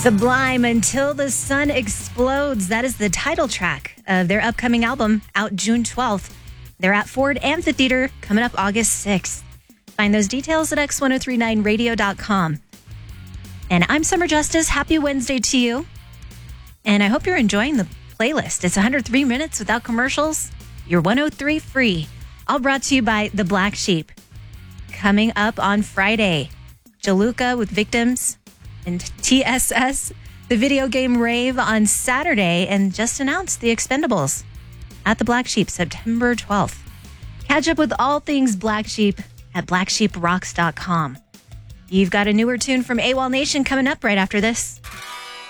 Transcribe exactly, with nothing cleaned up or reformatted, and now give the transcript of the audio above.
Sublime, Until the Sun Explodes. That is the title track of their upcoming album, out June twelfth. They're at Ford Amphitheater coming up August sixth. Find those details at x ten thirty-nine radio dot com. And I'm Summer Justice. Happy Wednesday to you. And I hope you're enjoying the playlist. It's one hundred three minutes without commercials. You're one oh three free. All brought to you by The Black Sheep. Coming up on Friday, Jaluka with Victims and T S S, the video game rave on Saturday, and just announced The Expendables at the Black Sheep, September twelfth. Catch up with all things Black Sheep at black sheep rocks dot com. You've got a newer tune from AWOL Nation coming up right after this.